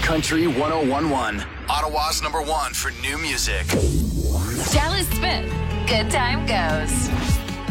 Country 101.1. Ottawa's #1 for new music. Dallas Smith. Good time goes.